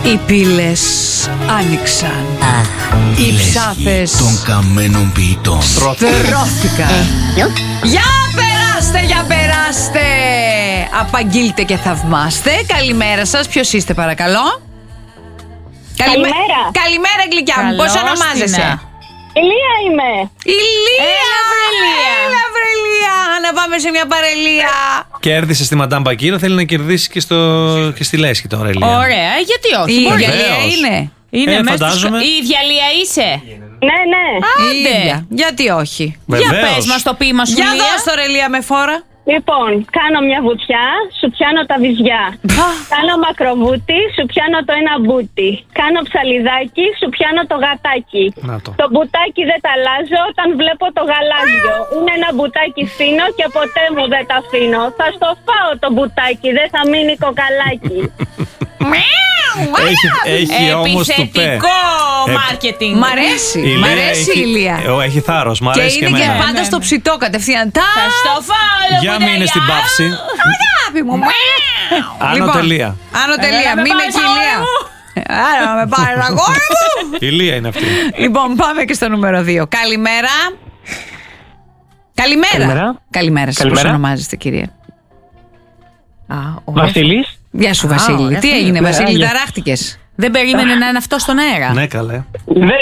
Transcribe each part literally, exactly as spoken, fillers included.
Οι πύλες άνοιξαν. Οι ψάθες των καμένων ποιητών στρώθηκαν. Για περάστε, για περάστε. Απαγγείλτε και θαυμάστε. Καλημέρα σας, ποιος είστε παρακαλώ? Καλημέρα. Καλημέρα γλυκιά μου, πώς ονομάζεσαι? Ηλία είμαι. Ηλία. Έλα, βρελία. Έλα βρελία. Να πάμε σε μια παρελία. Κέρδισε στη Μαντάμ Πακύρα, θέλει να κερδίσει και, στο... και στη Λέσχη τώρα, Ελία. Ωραία, γιατί όχι. Η μπορεί. ίδια Λία Βεβαίως. είναι. Είναι Ε, μέσα φαντάζομαι. στους... Η ίδια Λία είσαι. Ναι, ναι. Η ίδια. Γιατί όχι? Για Βεβαίως. πες μας το ποίημα σου, Για Λία. δώσ' το ρε Λία με φόρα. Λοιπόν, κάνω μια βουτιά, σου πιάνω τα βυζιά. Κάνω μακροβούτι, σου πιάνω το ένα μπούτι. Κάνω ψαλιδάκι, σου πιάνω το γατάκι. Να το. Το μπουτάκι δεν τα αλλάζω όταν βλέπω το γαλάζιο. Είναι ένα μπουτάκι φίνο και ποτέ μου δεν τα αφήνω. Θα στο φάω το μπουτάκι, δεν θα μείνει κοκαλάκι. Έχει, έχει όμως του πέ. Επιθετικό Ε, μάρκετινγκ. Μ' αρέσει. Η Μ' Λία αρέσει η έχει- Ηλία. ε, Έχει θάρρος, μ' Και αρέσει και είναι και εμένα. πάντα στο ψητό κατευθείαν. Τα Θα στο φάω το Για μπουτάκι. μείνε στην παύση. αγάπη μου. Άνω τελεία. Άνω τελεία. Έλα, με Μείνε πάρεις, εκεί η Ηλία. αγόρι Άρα να με πάρει αγόρι μου. Η Λία είναι αυτή. Λοιπόν, πάμε και στο νούμερο δύο. Καλημέρα. Καλημέρα. Καλημέρα. Καλημέρα σας. Πώς Καλημέρα. ονομάζεστε, κυρία? Α, ωραία. Βασίλης. Γεια σου, Α, Βασίλη. ωραία, Τι φίλε. έγινε, Ναι, Βασίλη, γεια. ταράχτηκες? Δεν περίμενε να είναι αυτό στον αέρα. Ναι, καλέ. Ναι.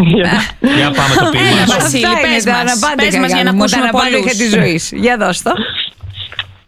Για πάμε το ποίημα Έλα, σου. Βασίλη, Αυτά είναι πες τα μας. αναπάντηχα, Πες μας για να μου, τα ακούσουμε αναπάντηχα πολλούς. της ζωής. Για δώσ' το.